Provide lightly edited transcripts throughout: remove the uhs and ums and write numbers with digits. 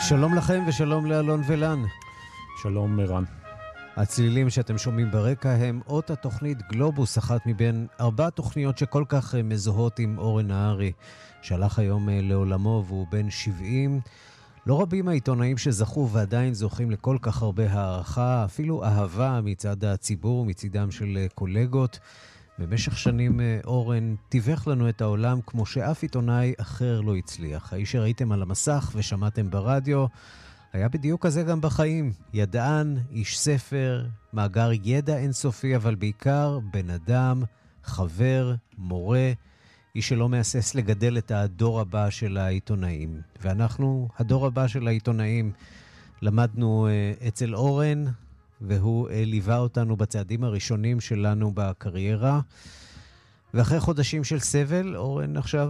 שלום לכם ושלום לאלון ולן. שלום מרן. הצלילים שאתם שומעים ברקע הם אות התוכנית גלובוס, אחת מבין 4 תוכניות שכל כך מזוהות עם אורן נהרי, שהלך היום לעולמו והוא בן 70. לא רבים העיתונאים שזכו ועדיין זוכים לכל כך הרבה הערכה, אפילו אהבה מצד הציבור, מצדם של קולגות. במשך שנים אורן תיווך לנו את העולם כמו שאף עיתונאי אחר לא הצליח. האיש שראיתם על המסך ושמעתם ברדיו היה בדיוק כזה גם בחיים. ידען, איש ספר, מאגר ידע אינסופי, אבל בעיקר בן אדם, חבר, מורה, איש שלא מהסס לגדל את הדור הבא של העיתונאים. ואנחנו, הדור הבא של העיתונאים, למדנו אצל אורן, והוא ליווה אותנו בצעדים הראשונים שלנו בקריירה. ואחרי חודשים של סבל, אורן עכשיו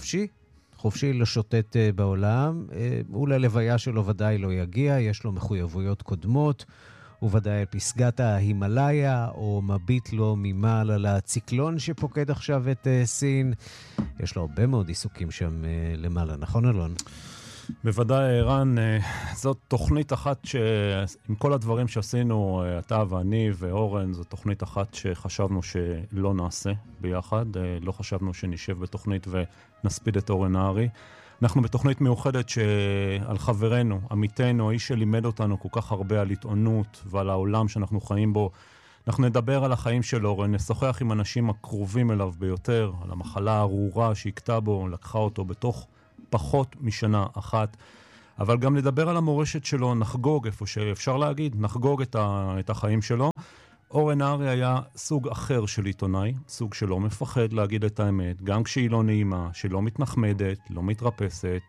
חופשי לשוטט בעולם. הוא ללוויה שלו ודאי לא יגיע, יש לו מחויבויות קודמות, הוא ודאי על פסגת ההימאליה, או מביט לו ממעל על הציקלון שפוקד עכשיו את סין. יש לו הרבה מאוד עיסוקים שם למעלה, נכון אלון? בוודאי, ערן, זאת תוכנית אחת עם כל הדברים שעשינו, אתה ואני ואורן, זו תוכנית אחת שחשבנו שלא נעשה ביחד, לא חשבנו שנשב בתוכנית ונספיד את אורן נהרי. אנחנו בתוכנית מיוחדת שעל חברנו, עמיתנו, האיש שלימד אותנו כל כך הרבה על עיתונות ועל העולם שאנחנו חיים בו. אנחנו נדבר על החיים של אורן, נשוחח עם אנשים הקרובים אליו ביותר, על המחלה הארורה שהכתה בו, לקחה אותו בתוך פחות משנה אחת, אבל גם נדבר על המורשת שלו, נחגוג איפה שאפשר להגיד, נחגוג את החיים שלו. אורן נהרי היה סוג אחר של עיתונאי, סוג שלא מפחד להגיד את האמת, גם כשהיא לא נעימה, שלא מתנחמדת, לא מתרפסת,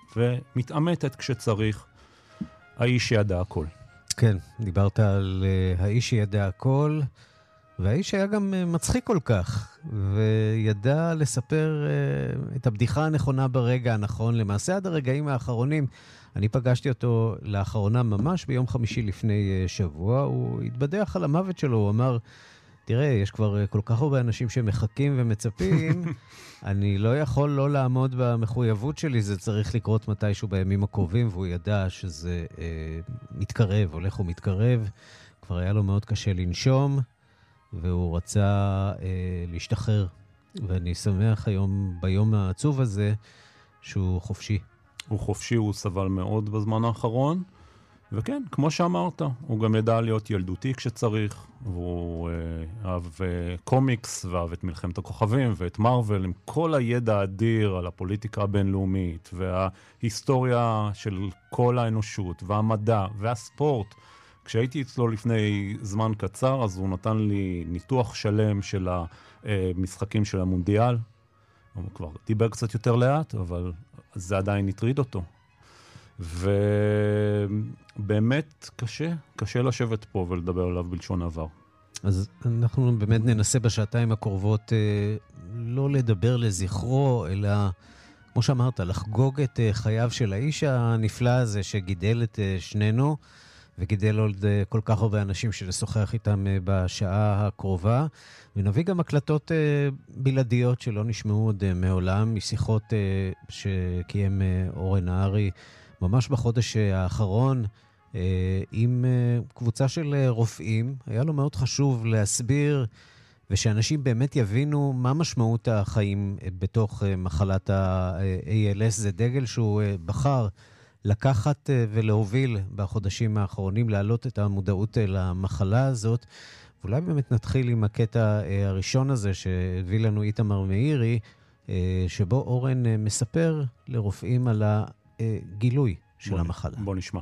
ומתאמתת כשצריך. האיש ידע הכל. כן, דיברת על האיש ידע הכל, והאיש היה גם מצחיק כל כך, וידע לספר את הבדיחה הנכונה ברגע הנכון. למעשה עד הרגעים האחרונים, אני פגשתי אותו לאחרונה ממש ביום חמישי לפני שבוע, הוא התבדח על המוות שלו, הוא אמר, תראה, יש כבר כל כך הרבה אנשים שמחכים ומצפים, אני לא יכול לא לעמוד במחויבות שלי, זה צריך לקרות מתישהו בימים הקרובים, והוא ידע שזה מתקרב, הולך ומתקרב, כבר היה לו מאוד קשה לנשום, והוא רצה להשתחרר, ואני שמח היום, ביום העצוב הזה, שהוא חופשי. הוא חופשי, הוא סבל מאוד בזמן האחרון, וכן, כמו שאמרת, הוא גם ידע להיות ילדותי כשצריך, והוא אהב קומיקס, ואהב את מלחמת הכוכבים, ואת מרוול, עם כל הידע האדיר על הפוליטיקה הבינלאומית, וההיסטוריה של כל האנושות, והמדע, והספורט. כשהייתי אצלו לפני זמן קצר, אז הוא נתן לי ניתוח שלם של המשחקים של המונדיאל. הוא כבר דיבר קצת יותר לאט, אבל זה עדיין הטריד אותו. ובאמת קשה לשבת פה ולדבר עליו בלשון עבר. אז אנחנו באמת ננסה בשעתיים הקרובות לא לדבר לזכרו, אלא, כמו שאמרת, לחגוג את חייו של האיש הנפלא הזה שגידל את שנינו, וגידל עוד כל כך הרבה אנשים שלשוחח איתם בשעה הקרובה. ונביא גם הקלטות בלעדיות שלא נשמעו עוד מעולם, משיחות שקיים אורן נהרי ממש בחודש האחרון, עם קבוצה של רופאים. היה לו מאוד חשוב להסביר, ושאנשים באמת יבינו מה משמעות החיים בתוך מחלת ה-ALS. זה דגל שהוא בחר לקחת ולהוביל בחודשים האחרונים, להעלות את המודעות למחלה הזאת. ואולי באמת נתחיל עם הקטע הראשון הזה שהביא לנו איתמר מאירי, שבו אורן מספר לרופאים על הגילוי של המחלה. בוא נשמע.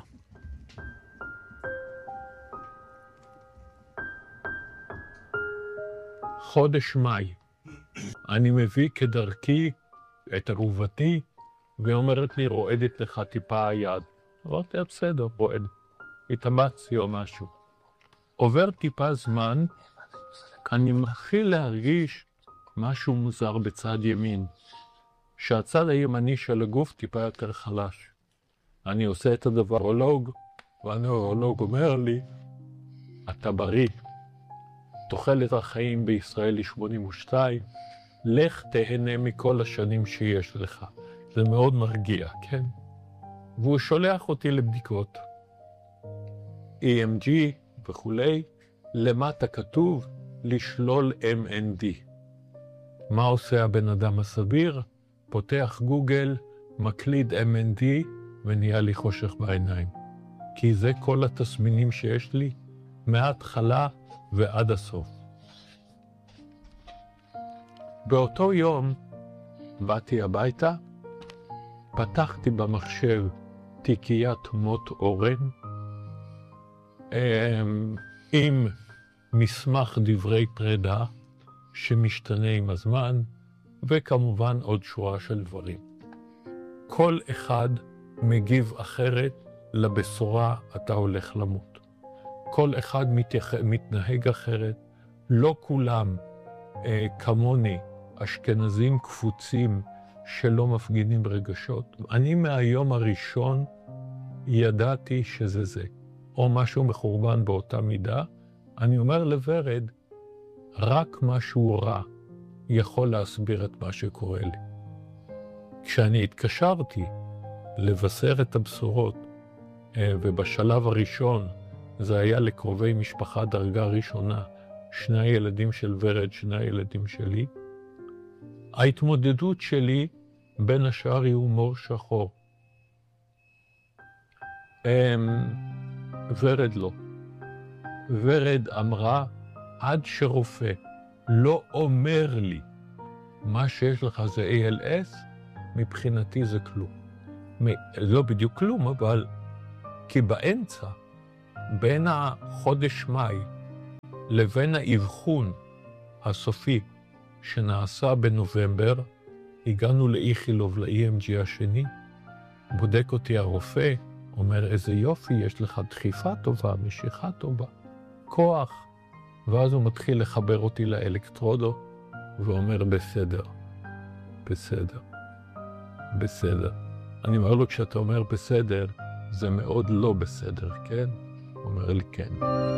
חודש מאי. אני מביא כדרכי את אהובתי, והיא אומרת לי, רועדת לך טיפה היד. אמרתי, בסדר, רועד. התאמצתי או משהו. עובר טיפה זמן, אני מתחיל להרגיש משהו מוזר בצד ימין, שהצד הימני של הגוף טיפה יותר חלש. אני עושה את הדבר נוירולוג, והנוירולוג אומר לי, אתה בריא. תוחלת החיים בישראל היא 82, לך תהנה מכל השנים שיש לך. זה מאוד מרגיע, כן? והוא שולח אותי לבדיקות. EMG וכולי, למטה כתוב לשלול MND. מה עושה הבן אדם הסביר? פותח גוגל, מקליד MND ונהיה לי חושך בעיניים. כי זה כל התסמינים שיש לי, מההתחלה ועד הסוף. באותו יום באתי הביתה, פתחתי במחשב תיקיית מות אורן, עם מסמך דברי פרידה שמשתנה עם הזמן, וכמובן עוד שורה של דברים. כל אחד מגיב אחרת לבשורה אתה הולך למות. כל אחד מתנהג אחרת, לא כולם כמוני אשכנזים קפוצים שלא מפגינים רגשות. אני מהיום הראשון ידעתי שזה זה, או משהו מחורבן באותה מידה. אני אומר לוורד, רק משהו רע יכול להסביר את מה שקורה לי. כשאני התקשרתי לבשר את הבשורות, ובשלב הראשון זה היה לקרובי משפחה דרגה ראשונה, 2 ילדים של ורד, 2 ילדים שלי, ההתמודדות שלי בין השאר היא הומור שחור. ורד לא. ורד אמרה, עד שרופא לא אומר לי מה שיש לך זה ALS, מבחינתי זה כלום. לא בדיוק כלום, אבל כי באמצע, בין החודש מאי לבין האבחון הסופי שנעשה בנובמבר, הגענו לאיכילוב, ל-EMG השני, בודק אותי הרופא, אומר איזה יופי, יש לך דחיפה טובה, משיכה טובה, כוח, ואז הוא מתחיל לחבר אותי לאלקטרודו, ואומר בסדר, בסדר, בסדר. אני אומר לו, כשאתה אומר בסדר, זה מאוד לא בסדר, כן? הוא אומר לי כן.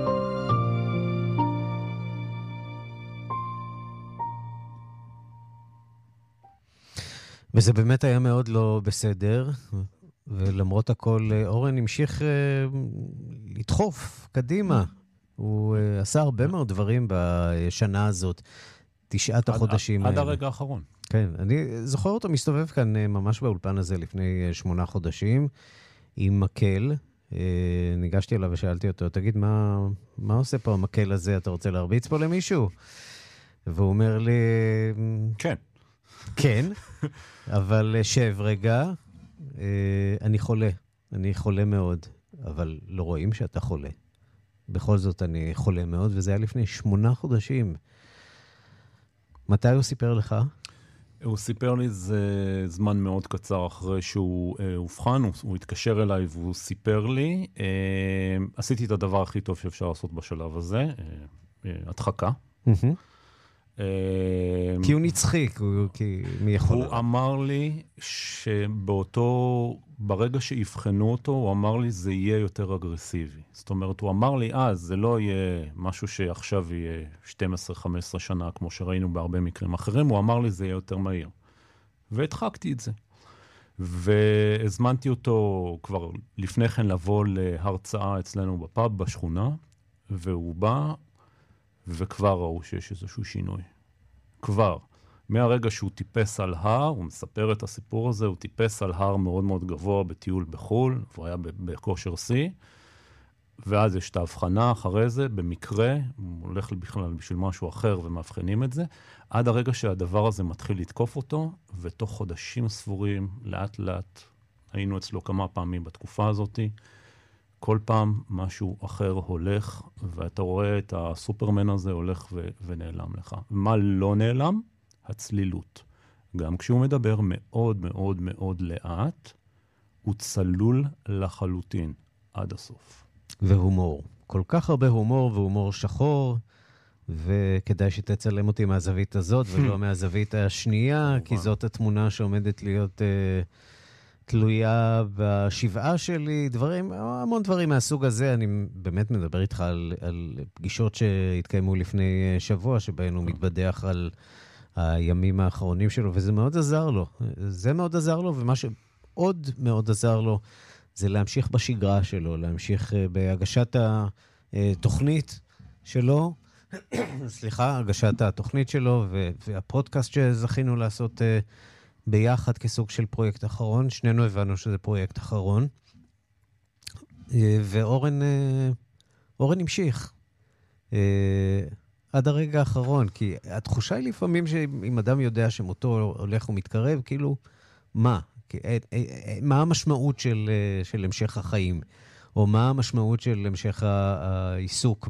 וזה באמת היה מאוד לא בסדר, ולמרות הכל אורן המשיך לדחוף קדימה. הוא עשה הרבה מאוד דברים בשנה הזאת, 9 החודשים האלה. עד הרגע האחרון. כן, אני זוכר אותו מסתובב כאן ממש באולפן הזה לפני 8 חודשים, עם מקל. ניגשתי אליו ושאלתי אותו, תגיד, מה עושה פה המקל הזה? אתה רוצה להרביץ פה למישהו? והוא אומר לי... כן. כן, אבל שב רגע, אני חולה מאוד, אבל לא רואים שאתה חולה. בכל זאת אני חולה מאוד, וזה היה לפני 8 חודשים. מתי הוא סיפר לך? הוא סיפר לי זה זמן מאוד קצר אחרי שהוא הובחן, הוא התקשר אליי והוא סיפר לי. עשיתי את הדבר הכי טוב שאפשר לעשות בשלב הזה, הדחקה. כי הוא נצחי, כי מי יכול... הוא אמר לי ברגע שיבחנו אותו, הוא אמר לי זה יהיה יותר אגרסיבי. זאת אומרת, הוא אמר לי זה לא יהיה משהו שעכשיו יהיה 12-15 שנה, כמו שראינו בהרבה מקרים אחרים, הוא אמר לי זה יהיה יותר מהיר. והדחקתי את זה. והזמנתי אותו כבר לפני כן לבוא להרצאה אצלנו בפאב בשכונה, והוא בא, וכבר ראו שיש איזשהו שינוי. כבר. מהרגע שהוא טיפס על הר, הוא מספר את הסיפור הזה, הוא טיפס על הר מאוד מאוד גבוה בטיול בחול, והוא היה בכושר שיא, ואז יש את ההבחנה אחרי זה, במקרה, הוא הולך בכלל בשביל משהו אחר ומאבחנים את זה, עד הרגע שהדבר הזה מתחיל לתקוף אותו, ותוך חודשים ספורים, לאט לאט, היינו אצלו כמה פעמים בתקופה הזאת, כל פעם משהו אחר הולך, ואתה רואה את הסופרמן הזה הולך ונעלם לך. מה לא נעלם? הצלילות. גם כשהוא מדבר מאוד מאוד מאוד לאט, הוא צלול לחלוטין עד הסוף. והומור. כל כך הרבה הומור והומור שחור, וכדאי שתצלם אותי מהזווית הזאת ולא מהזווית השנייה, כי זאת התמונה שעומדת להיות... תלויה בשבעה שלי, המון דברים מהסוג הזה. אני באמת מדבר איתך על פגישות שהתקיימו לפני שבוע, שבהן הוא מתבדח על הימים האחרונים שלו, וזה מאוד עזר לו. זה מאוד עזר לו, ומה שעוד מאוד עזר לו, זה להמשיך בשגרה שלו, להמשיך בהגשת התוכנית שלו, סליחה, הגשת התוכנית שלו, והפודקאסט שזכינו לעשות ביחד כסוג של פרויקט אחרון. שנינו הבנו שזה פרויקט אחרון. ואורן המשיך עד הרגע האחרון, כי התחושה היא לפעמים שאם אדם יודע שמותו הולך ומתקרב, כאילו, מה? מה המשמעות של המשך החיים? או מה המשמעות של המשך העיסוק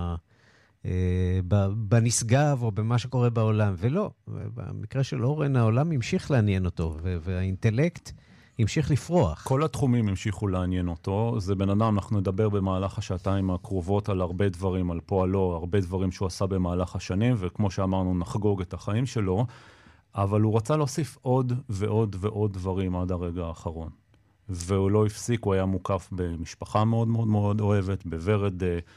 בנשגב או במה שקורה בעולם? ולא, במקרה של אורן, העולם המשיך לעניין אותו, והאינטלקט המשיך לפרוח. כל התחומים המשיכו לעניין אותו. זה בן אדם, אנחנו נדבר במהלך השעתיים הקרובות על הרבה דברים, על פועלו, הרבה דברים שהוא עשה במהלך השנים, וכמו שאמרנו, נחגוג את החיים שלו, אבל הוא רצה להוסיף עוד ועוד ועוד דברים עד הרגע האחרון. והוא לא הפסיק, הוא היה מוקף במשפחה מאוד מאוד מאוד אוהבת, בוורד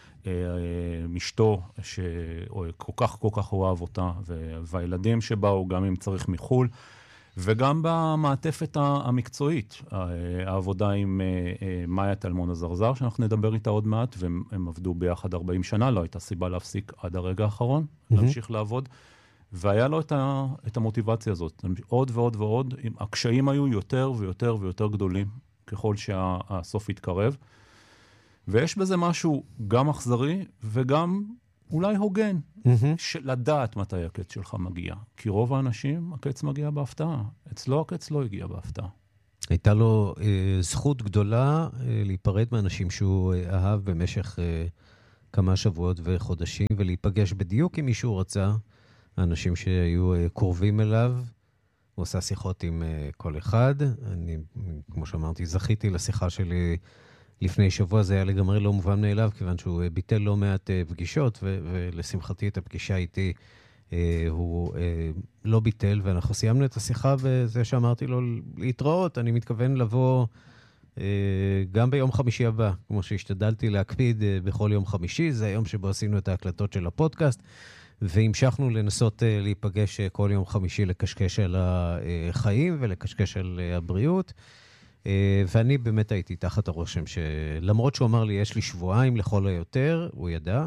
משתו, שכל כך הוא אוהב אותה, והילדים שבאו, גם אם צריך מחול, וגם במעטפת המקצועית, העבודה עם מאיה טלמון הזרזר, שאנחנו נדבר איתה עוד מעט, והם עבדו ביחד 40 שנה, לא הייתה סיבה להפסיק עד הרגע האחרון, להמשיך לעבוד, והיה לו את המוטיבציה הזאת, עוד ועוד ועוד, הקשיים היו יותר ויותר ויותר גדולים, ככל שהסוף התקרב, ויש בזה משהו גם אכזרי, וגם אולי הוגן, לדעת מתי הקץ שלך מגיע. כי רוב האנשים, הקץ מגיע בהפתעה. אצלו הקץ לא הגיע בהפתעה. הייתה לו זכות גדולה להיפרד מאנשים שהוא אהב במשך כמה שבועות וחודשים, ולהיפגש בדיוק עם מי שהוא רצה, האנשים שהיו קרובים אליו. הוא עושה שיחות עם כל אחד. אני, כמו שאמרתי, זכיתי לשיחה שלי לפני שבוע. זה היה לגמרי לא מובן מאליו, כיוון שהוא ביטל לא מעט פגישות, ולשמחתי את הפגישה איתי הוא לא ביטל, ואנחנו סיימנו את השיחה בזה שאמרתי לו להתראות. אני מתכוון לבוא גם ביום חמישי הבא, כמו שהשתדלתי להקפיד בכל יום חמישי. זה היום שבו עשינו את ההקלטות של הפודקאסט, והמשכנו לנסות להיפגש כל יום חמישי לקשקש על החיים ולקשקש על הבריאות. ואני באמת הייתי תחת הרושם שלמרות שהוא אמר לי, יש לי שבועיים לכל היותר, הוא ידע.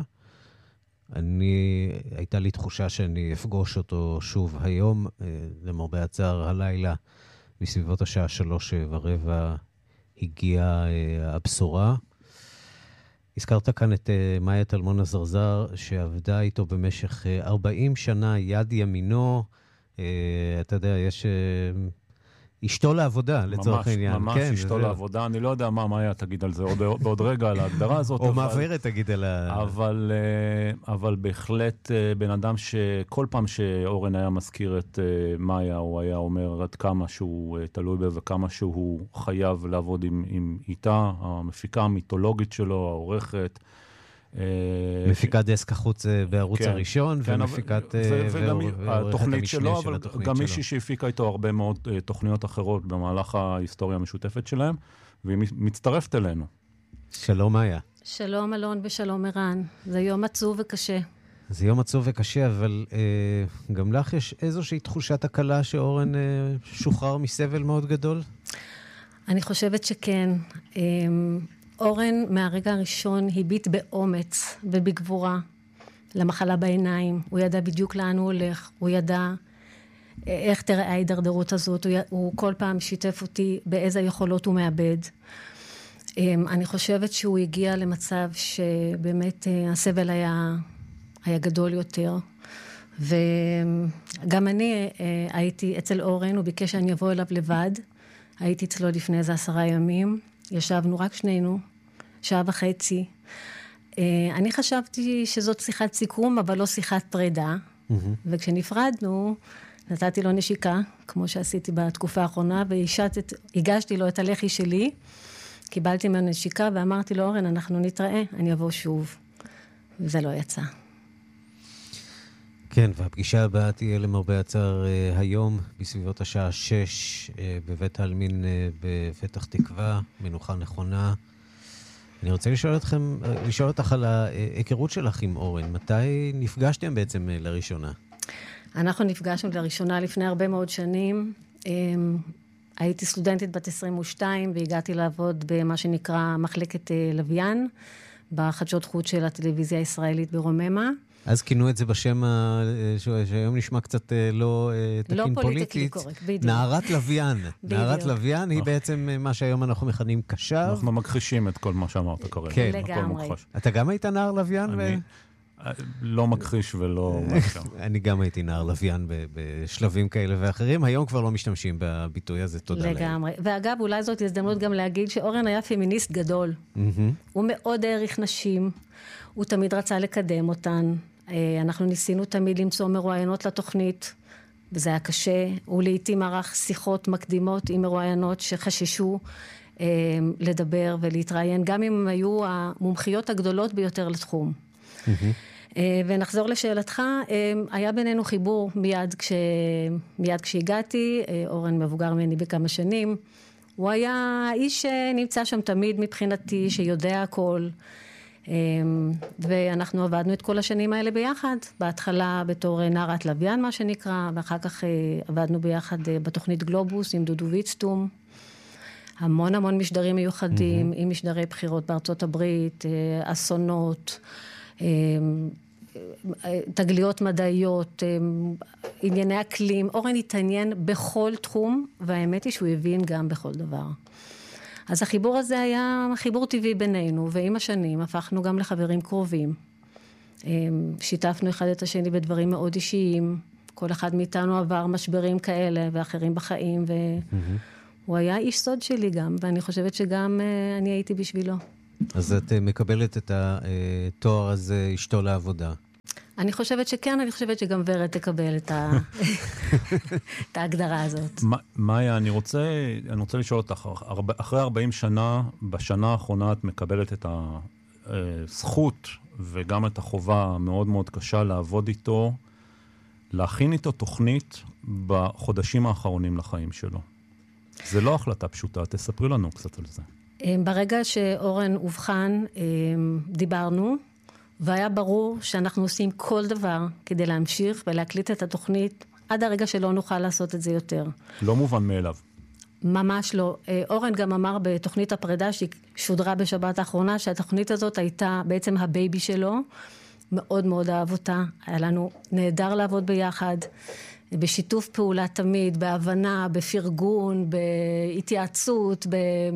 הייתה לי תחושה שאני אפגוש אותו שוב היום, למרבה הצער הלילה, בסביבות השעה 3:15 הגיעה הבשורה. הזכרת כאן את מאיה טלמון הזרזר, שעבדה איתו במשך 40 שנה, יד ימינו. אתה יודע, יש אשתו לעבודה, לצורך העניין. ממש אשתו לעבודה. אני לא יודע מה מאיה תגיד על זה בעוד רגע, על ההגדרה הזאת. או מעברת תגיד על אבל בהחלט בן אדם שכל פעם שאורן היה מזכיר את מאיה, הוא היה אומר עד כמה שהוא תלוי בה וכמה שהוא חייב לעבוד איתה, המפיקה המיתולוגית שלו, העורכת. מפיקת דסק החוץ בערוץ הראשון, ומפיקת התוכנית שלו, אבל גם מישהי שהפיקה איתו הרבה מאוד תוכניות אחרות במהלך ההיסטוריה המשותפת שלהם, והיא מצטרפת אלינו. שלום מאיה. שלום אלון ושלום ערן. זה יום עצוב וקשה. זה יום עצוב וקשה, אבל גם לך יש איזושהי תחושת הקלה שאורן שוחרר מסבל מאוד גדול? אני חושבת שכן. אורן מהרגע הראשון הביט באומץ ובגבורה למחלה בעיניים. הוא ידע בדיוק לאן הוא הולך, הוא ידע איך תראה ההידרדרות הזאת, הוא כל פעם שיתף אותי באיזה יכולות הוא מאבד. אני חושבת שהוא הגיע למצב שבאמת הסבל היה גדול יותר, וגם אני הייתי אצל אורן, הוא ביקש שאני אבוא אליו לבד, הייתי אצלו לפני איזה 10 ימים, ישבנו רק שנינו, 1.5 שעה. אני חשבתי שזאת שיחת סיכום, אבל לא שיחת פרידה. וכשנפרדנו, נתתי לו נשיקה, כמו שעשיתי בתקופה האחרונה, והגשתי לו את הלחי שלי, קיבלתי ממנו נשיקה, ואמרתי לו, אורן, אנחנו נתראה, אני אבוא שוב. וזה לא יצא. כן, והפגישה הבאה תהיה למרבה הצער היום, בסביבות השעה 6, בבית העלמין בפתח תקווה, מנוחה נכונה. אני רוצה לשאול אותך על ההיכרות שלך עם אורן. מתי נפגשתם בעצם לראשונה? אנחנו נפגשנו לראשונה לפני הרבה מאוד שנים. הייתי סטודנטית בת 22, והגעתי לעבוד במה שנקרא מחלקת לוויין, בחדשות חוץ של הטלוויזיה הישראלית ברוממה. אז כינו את זה בשם שהיום נשמע קצת לא תקין פוליטית. נערת לוויין. נערת לוויין היא בעצם מה שהיום אנחנו מכנים קשב. אנחנו מכחישים את כל מה שאמרת כרגע. כן. לגמרי. אתה גם היית נער לוויין? לא מכחיש ולא... אני גם הייתי נער לוויין בשלבים כאלה ואחרים. היום כבר לא משתמשים בביטוי הזה, תודה להם. לגמרי. ואגב, אולי זאת הזדמנות גם להגיד שאורן היה פמיניסט גדול. הוא מאוד העריך נשים. הוא תמיד רצה לקדם אותן. אנחנו ניסינו תמיד למצוא מרואיינות לתוכנית, וזה היה קשה. הוא לעתים ערך שיחות מקדימות עם מרואיינות שחששו לדבר ולהתראיין, גם אם הם היו המומחיות הגדולות ביותר לתחום. ונחזור לשאלתך, היה בינינו חיבור מיד כשהגעתי, אורן מבוגר ממני בכמה שנים, הוא היה איש שנמצא שם תמיד מבחינתי, שיודע הכל, ואנחנו עבדנו את כל השנים האלה ביחד, בהתחלה בתור נערת לוויין מה שנקרא, ואחר כך עבדנו ביחד בתוכנית גלובוס עם דודו ויצטום, המון משדרים מיוחדים, עם משדרי בחירות בארצות הברית, אסונות, תגליות מדעיות, ענייני אקלים. אורן התעניין בכל תחום, והאמת היא שהוא הבין גם בכל דבר. אז החיבור הזה היה חיבור טבעי בינינו, ועם השנים הפכנו גם לחברים קרובים. שיתפנו אחד את השני בדברים מאוד אישיים, כל אחד מאיתנו עבר משברים כאלה ואחרים בחיים, והוא היה איש סוד שלי גם, ואני חושבת שגם אני הייתי בשבילו. אז את מקבלת את התואר הזה, אשתו לעבודה. אני חושבת שכן, אני חושבת שגם ורד תקבל את ההגדרה הזאת. מאיה, אני רוצה לשאול אותך, אחרי 40 שנה, בשנה האחרונה את מקבלת את הזכות וגם את החובה המאוד מאוד קשה לעבוד איתו, להכין איתו תוכנית בחודשים האחרונים לחיים שלו. זה לא החלטה פשוטה, תספרי לנו קצת על זה. ברגע שאורן הובחן, דיברנו, והיה ברור שאנחנו עושים כל דבר כדי להמשיך ולהקליט את התוכנית, עד הרגע שלא נוכל לעשות את זה יותר. לא מובן מאליו. ממש לא. אורן גם אמר בתוכנית הפרידה שהיא שודרה בשבת האחרונה, שהתוכנית הזאת הייתה בעצם הבייבי שלו, מאוד מאוד אהב אותה, היה לנו נהדר לעבוד ביחד, בשיתוף פעולה תמיד, בהבנה, בפרגון, בהתייעצות,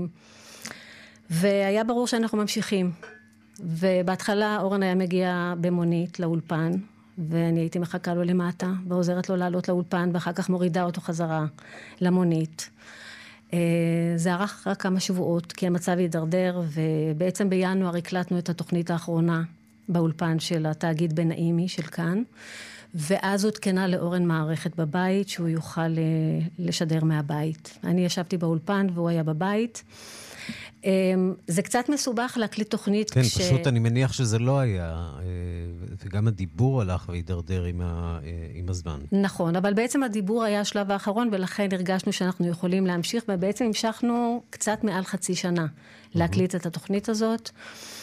והיה ברור שאנחנו ממשיכים. ובהתחלה אורן היה מגיע במונית לאולפן, ואני הייתי מחכה לו למטה, ועוזרת לו לעלות לאולפן, ואחר כך מורידה אותו חזרה למונית. זה ערך רק כמה שבועות, כי המצב הידרדר, ובעצם בינואר הקלטנו את התוכנית האחרונה באולפן של התאגיד בן נעימי של כאן, ואז הותקנה לאורן מערכת בבית, שהוא יוכל לשדר מהבית. אני ישבתי באולפן והוא היה בבית. זה קצת מסובך להקליט תוכנית. כן, פשוט אני מניח שזה לא היה, וגם הדיבור הלך והידרדר עם הזמן. נכון, אבל בעצם הדיבור היה השלב האחרון, ולכן הרגשנו שאנחנו יכולים להמשיך, ובעצם המשכנו קצת מעל חצי שנה להקליט את התוכנית הזאת.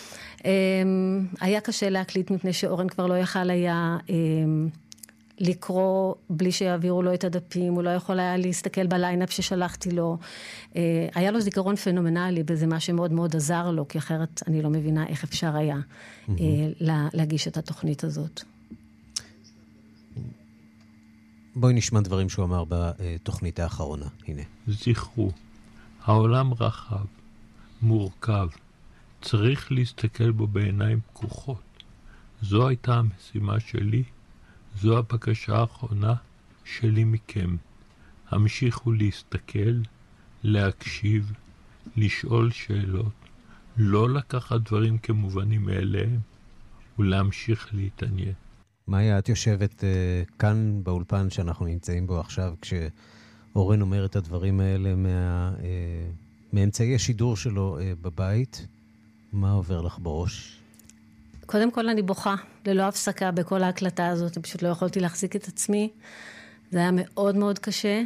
היה קשה להקליט מפני שאורן כבר לא יכל היה לקרוא בלי שיעבירו לו את הדפים, הוא לא יכול היה להסתכל בליינאפ ששלחתי לו. היה לו זיכרון פנומנלי, וזה מה שמאוד מאוד עזר לו, כי אחרת אני לא מבינה איך אפשר היה להגיש את התוכנית הזאת. בואי נשמע דברים שהוא אמר בתוכנית האחרונה. הנה. זכרו, העולם רחב, מורכב, צריך להסתכל בו בעיניים פקוחות. זו הייתה המשימה שלי, זו הבקשה האחרונה שלי מכם. המשיכו להסתכל, להקשיב, לשאול שאלות, לא לקחת דברים כמובנים מאליהם, ולהמשיך להתעניין. מאיה, את יושבת כאן באולפן שאנחנו נמצאים בו עכשיו, כשאורן אומר את הדברים האלה מאמצעי השידור שלו בבית, מה עובר לך בראש? קודם כל אני בוכה, ללא הפסקה בכל ההקלטה הזאת, אני פשוט לא יכולתי להחזיק את עצמי. זה היה מאוד מאוד קשה.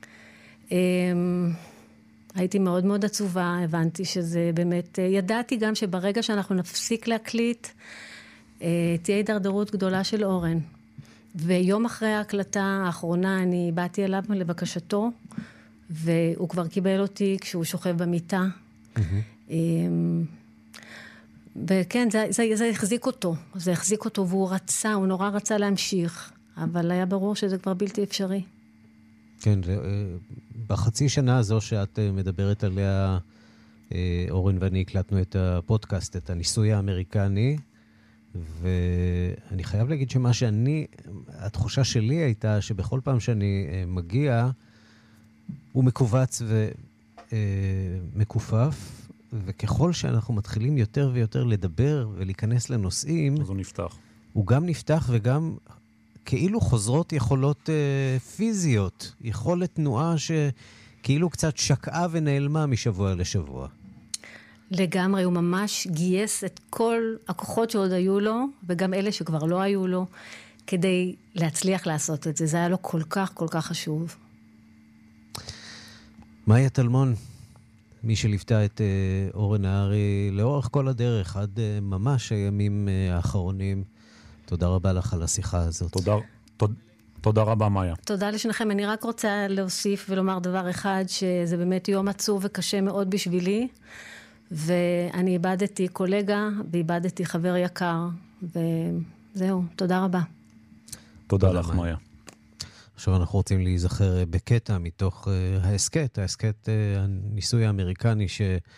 הייתי מאוד מאוד עצובה, הבנתי שזה באמת, ידעתי גם שברגע שאנחנו נפסיק להקליט, תהיה הידרדרות גדולה של אורן. ויום אחרי ההקלטה האחרונה אני באתי אליו לבקשתו, והוא כבר קיבל אותי כשהוא שוכב במיטה. וכן, זה החזיק אותו. זה החזיק אותו, והוא רצה, הוא נורא רצה להמשיך. אבל היה ברור שזה כבר בלתי אפשרי. כן, בחצי שנה הזו שאת מדברת עליה, אורן ואני הקלטנו את הפודקאסט, את הניסוי האמריקני, ואני חייב להגיד שמה התחושה שלי הייתה שבכל פעם שאני מגיע, הוא מקובץ ומקופף, וככל שאנחנו מתחילים יותר ויותר לדבר ולהיכנס לנושאים, אז הוא נפתח. הוא גם נפתח וגם כאילו חוזרות יכולות פיזיות, יכולת תנועה שכאילו קצת שקעה ונעלמה משבוע לשבוע. לגמרי, הוא ממש גייס את כל הכוחות שעוד היו לו, וגם אלה שכבר לא היו לו, כדי להצליח לעשות את זה. זה היה לו כל כך, כל כך חשוב. מאיה טלמון, מי שליוותה את אורן נהרי לאורך כל הדרך, עד ממש הימים האחרונים, תודה רבה לך על השיחה הזאת. תודה רבה, מאיה. תודה לשניכם. אני רק רוצה להוסיף ולומר דבר אחד, שזה באמת יום עצוב וקשה מאוד בשבילי, ואני איבדתי קולגה, ואיבדתי חבר יקר, וזהו, תודה רבה. תודה לך, מאיה. עכשיו אנחנו רוצים להיזכר בקטע מתוך ההסקט הניסוי האמריקני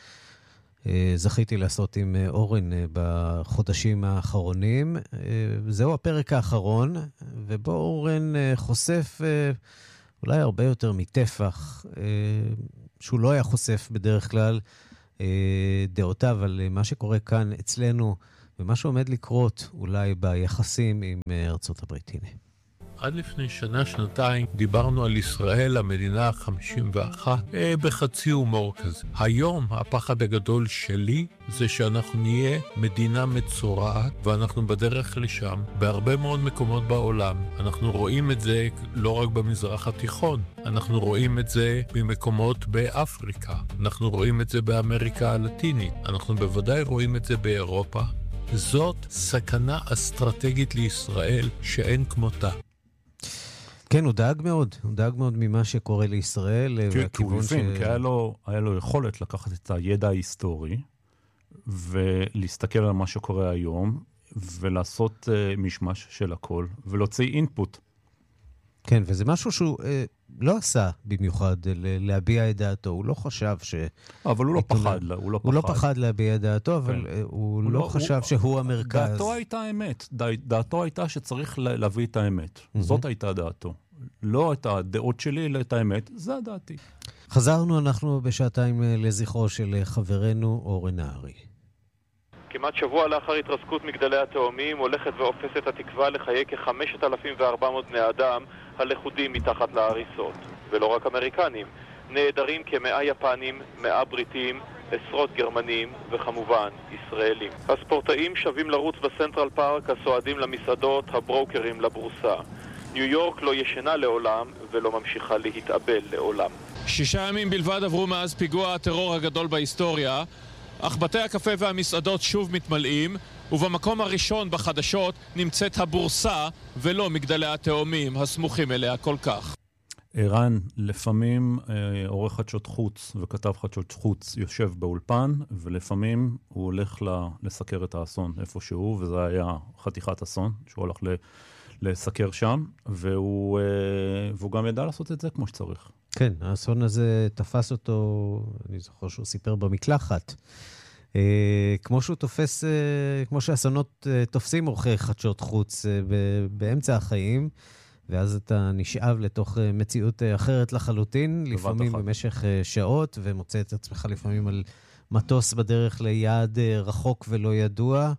שזכיתי לעשות עם אורן בחודשים האחרונים. זהו הפרק האחרון, ובו אורן חושף אולי הרבה יותר מטפח, שהוא לא היה חושף בדרך כלל, דעותיו על מה שקורה כאן אצלנו, ומה שעומד לקרות אולי ביחסים עם ארצות הברית. הנה. עד לפני שנה, שנתיים, דיברנו על ישראל, המדינה ה-51, בחצי הומור כזה. היום, הפחד הגדול שלי זה שאנחנו נהיה מדינה מצורעת, ואנחנו בדרך לשם, בהרבה מאוד מקומות בעולם. אנחנו רואים את זה לא רק במזרח התיכון, אנחנו רואים את זה במקומות באפריקה, אנחנו רואים את זה באמריקה הלטינית, אנחנו בוודאי רואים את זה באירופה. זאת סכנה אסטרטגית לישראל שאין כמותה. כן, הוא דאג מאוד ממה שקורה לישראל. כי הוא הבין, כי היה לו יכולת לקחת את הידע ההיסטורי, ולהסתכל על מה שקורה היום, ולעשות משמש של הכל, ולהוציא אינפוט. כן, וזה משהו שהוא לא עשה במיוחד להביע את דעתו. הוא לא חשב ש... אבל הוא לא פחד. הוא לא פחד להביע את דעתו, אבל הוא לא חשב שהוא המרכז. דעתו הייתה האמת. דעתו הייתה שצריך להביא את האמת. זאת הייתה דעתו. לא את הדעות שלי, אלא את האמת. זה דעתי. חזרנו אנחנו בשעתיים לזכרו של חברנו אורן נהרי. כמעט שבוע לאחר התרסקות מגדלי התאומים הולכת ואופסת התקווה לחיי כ-5,400 בני אדם הלכודים מתחת להריסות. ולא רק אמריקנים, נעדרים כ100 יפנים, 100 בריטים, עשרות גרמנים וכמובן ישראלים. הספורטאים שווים לרוץ בסנטרל פארק, הסועדים למסעדות, הברוקרים לבורסה. ניו יורק לא ישנה לעולם ולא ממשיכה להתאבל לעולם. 6 ימים בלבד עברו מאז פיגוע הטרור הגדול בהיסטוריה, אך בתי הקפה והמסעדות שוב מתמלאים, ובמקום הראשון בחדשות נמצאת הבורסה ולא מגדלי התאומים הסמוכים אליה כל כך. ערן, לפעמים עורך חדשות חוץ וכתב חדשות חוץ יושב באולפן, ולפעמים הוא הולך לסקר את האסון איפשהו, וזה היה חתיכת אסון שהוא הולך לסקר שם, והוא גם ידע לעשות את זה כמו שצריך. כן, האסון הזה תפס אותו, אני זוכר שהוא סיפר במקלחת. כמו שהוא תופס, כמו שהאסונות תופסים עורכי חדשות חוץ באמצע החיים, ואז אתה נשאב לתוך מציאות אחרת לחלוטין, לפעמים במשך שעות, ומוצא את עצמך לפעמים על מטוס בדרך ליעד רחוק ולא ידוע.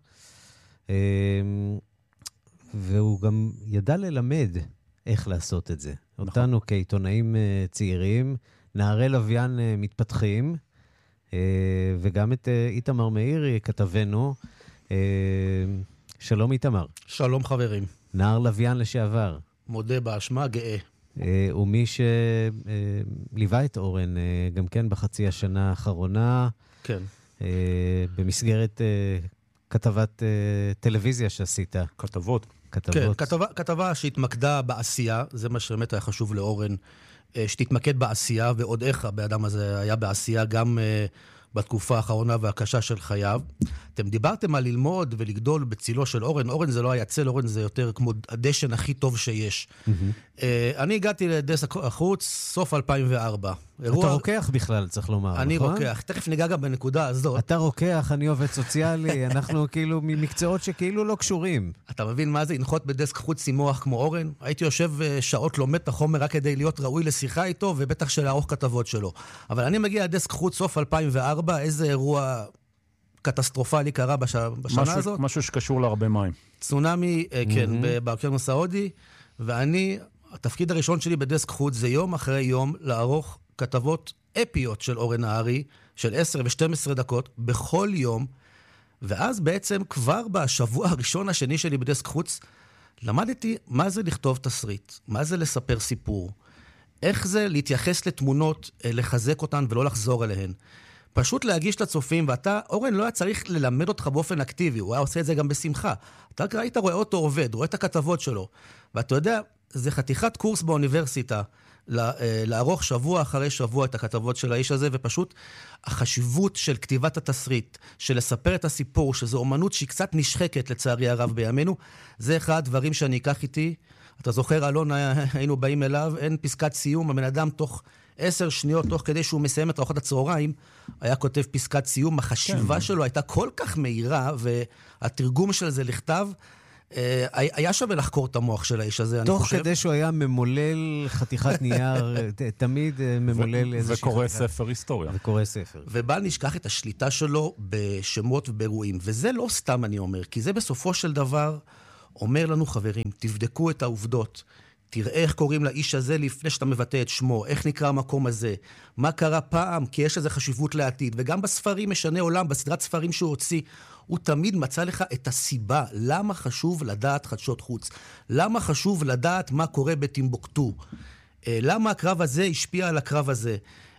והוא גם ידע ללמד איך לעשות את זה. אותנו כעיתונאים צעירים, נערי לוויין מתפתחים, וגם את איתמר מאירי, כתבנו. שלום איתמר. שלום חברים. נער לוויין לשעבר. מודה באשמה, גאה. ומי שליווה את אורן, גם כן בחצי השנה האחרונה, כן. במסגרת כתבת טלוויזיה שעשית. כתבות. כן, כתבה שהתמקדה בעשייה, זה מה שבאמת היה חשוב לאורן, שתתמקד בעשייה, ועוד איך הבאדם הזה היה בעשייה גם בתקופה האחרונה והקשה של חייו. אתם דיברתם על ללמוד ולגדול בצילו של אורן. אורן זה לא היה צל, אורן זה יותר כמו הדשן הכי טוב שיש. אני הגעתי לדסק החוץ סוף 2004. אתה רוקח בכלל, צריך לומר, נכון? אני רוקח. תכף ניגע גם בנקודה הזאת. אתה רוקח, אני עובד סוציאלי, אנחנו כאילו ממקצועות שכאילו לא קשורים. אתה מבין מה זה? לנחות בדסק חוץ עם מוח כמו אורן? הייתי יושב שעות לומד את החומר רק כדי להיות ראוי לשיחה איתו, ובטח של לערוך כתבות שלו. אבל אני מגיע לדסק חוץ סוף 2004, איזה אירוע קטסטרופלי קרה בשנה הזאת? משהו שקשור להרבה מים. צונמי, כן, באוקיינוס ההודי, ואני, התפקיד הראשון שלי בדסק חוץ זה יום אחרי יום לערוך כתבות אפיות של אורן נהרי, של 10 ו-12 דקות, בכל יום, ואז בעצם כבר בשבוע הראשון השני שלי בדסק חוץ, למדתי מה זה לכתוב תסריט, מה זה לספר סיפור, איך זה להתייחס לתמונות, לחזק אותן ולא לחזור אליהן. פשוט להגיש לצופים, ואתה, אורן לא היה צריך ללמד אותך באופן אקטיבי, הוא היה עושה את זה גם בשמחה. אתה ראית, רואה אותו עובד, רואה את הכתבות שלו, ואתה יודע, זה חתיכת קורס באוניברסיטה, לערוך שבוע אחרי שבוע את הכתבות של האיש הזה, ופשוט החשיבות של כתיבת התסריט, של לספר את הסיפור, שזו אומנות שהיא קצת נשחקת לצערי הרב בימינו, זה אחד הדברים שאני אקח איתי. אתה זוכר, אלון, היינו באים אליו, אין פסקת סיום, הבן אדם תוך 10 שניות, תוך כדי שהוא מסיים את ארוחת הצהריים, היה כותב פסקת סיום, החשיבה שלו הייתה כל כך מהירה, והתרגום של זה לכתב, היה שווה לחקור את המוח של האיש הזה, אני חושב. תוך כדי שהוא היה ממולל חתיכת נייר, תמיד ממולל איזושהי... וקורא ספר היסטוריה. וקורא ספר. ובל נשכח את השליטה שלו בשמות ובאירועים. וזה לא סתם אני אומר, כי זה בסופו של דבר אומר לנו, חברים, תבדקו את העובדות. תראה איך קוראים לאיש הזה לפני שאתה מבטא את שמו, איך נקרא המקום הזה, מה קרה פעם, כי יש לזה חשיבות לעתיד. וגם בספרים משנה עולם, בסדרת ספרים שהוא הוציא, הוא תמיד מצא לך את הסיבה, למה חשוב לדעת חדשות חוץ, למה חשוב לדעת מה קורה בטימבוקטו, למה הקרב הזה השפיע על הקרב הזה.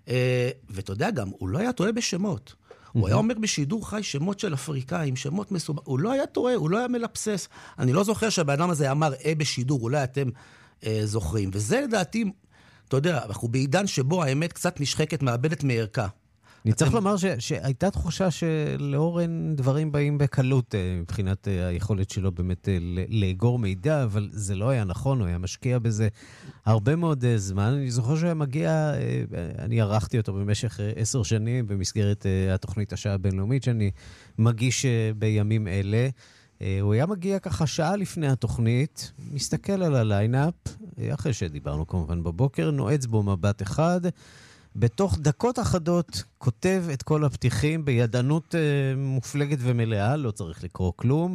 ואתה יודע גם, הוא לא היה טועה בשמות. הוא היה אומר בשידור חי שמות של אפריקאים, שמות מסובך, הוא לא היה טועה, הוא לא היה מלפסס. אני לא זוכר שהבאדם הזה אמר בשידור, אולי אתם זוכרים. וזה לדעתי, אתה יודע, אנחנו בעידן שבו האמת קצת נשחקת, מאבדת מערכה. אני צריך לומר שהייתה תחושה שלאורן דברים באים בקלות מבחינת היכולת שלו באמת לאגור מידע, אבל זה לא היה נכון, הוא היה משקיע בזה הרבה מאוד זמן. אני זוכר שהוא היה מגיע, אני ערכתי אותו במשך 10 שנים במסגרת התוכנית השעה הבינלאומית שאני מגיש בימים אלה. הוא היה מגיע ככה שעה לפני התוכנית, מסתכל על הליינאפ, אחרי שדיברנו כמובן בבוקר, נועץ בו מבט אחד, בתוך דקות אחדות כותב את כל הפתיחים בידענות מופלגת ומלאה, לא צריך לקרוא כלום,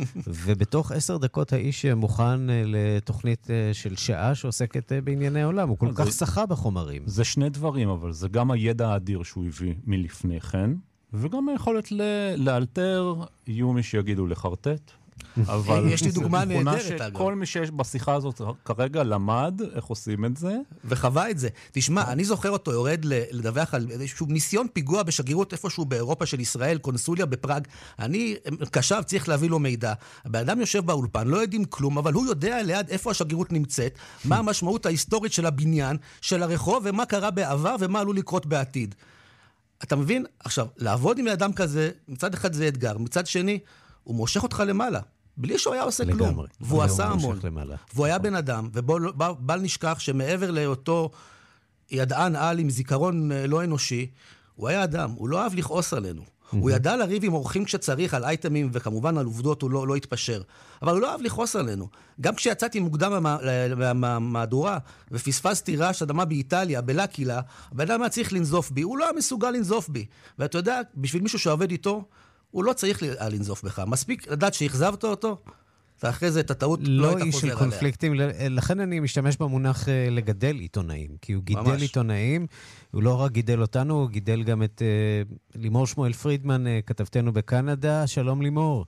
ובתוך 10 דקות האיש מוכן לתוכנית של שעה שעוסקת בענייני עולם, הוא כל כך שחה בחומרים. זה שני דברים, אבל זה גם הידע האדיר שהוא הביא מלפני כן, וגם היכולת לאלתר, יהיו מי שיגידו לחרטט, אבל יש לי דוגמה נהדרת, אגב. כל מי שיש בשיחה הזאת כרגע למד איך עושים את זה. וחווה את זה. תשמע, אני זוכר אותו יורד לדווח על איזשהו ניסיון פיגוע בשגרירות איפשהו באירופה של ישראל, קונסוליה בפראג. אני קשב, צריך להביא לו מידע. הבן אדם יושב באולפן, לא יודעים כלום, אבל הוא יודע ליד איפה השגרירות נמצאת, מה המשמעות ההיסטורית של הבניין, של הרחוב, ומה קרה בעבר ומה עלול לקרות בעתיד. אתה מבין? עכשיו, לעבוד עם אדם כזה, מצד אחד זה אתגר, מצד שני, הוא מושך אותך למעלה, בלי שהוא היה עושה כלום. והוא עשה המון. והוא היה בן אדם, ובל נשכח שמעבר לאותו ידען על עם זיכרון לא אנושי, הוא היה אדם, הוא לא אהב לכעוס עלינו. הוא ידע לריב עם אורחים כשצריך על אייטמים, וכמובן על עובדות הוא לא התפשר. אבל הוא לא אהב לכעוס עלינו. גם כשיצאתי מוקדם מהמהדורה, ופספסתי רעש אדמה באיטליה, בלקילה, הבן אדם היה צריך לנזוף בי, הוא לא היה מסוגל לנזוף בי. ואתה יודע, בשביל מישהו שעובד איתו, הוא לא צריך לנזוף בך. מספיק לדעת שהחזבת אותו, ואחרי זה את הטעות לא היית חוזר עליה. לא איש של קונפליקטים, לכן אני משתמש במונח לגדל עיתונאים, כי הוא גידל עיתונאים, הוא לא רק גידל אותנו, הוא גידל גם את לימור שמואל פרידמן, כתבתנו בקנדה. שלום לימור.